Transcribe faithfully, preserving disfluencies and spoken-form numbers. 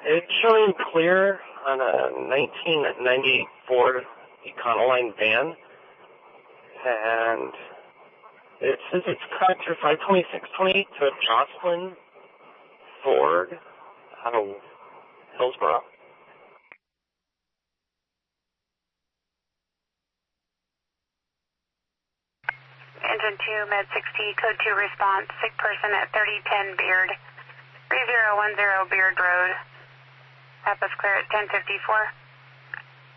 It's showing clear on a nineteen ninety Ford Econoline van, and it says it's cut through five twenty-six twenty to Jocelyn Ford out of Hillsborough. Engine two, Med sixty, code two response, sick person at thirty ten Beard, three zero one zero Beard Road. Papa's clear at ten fifty-four.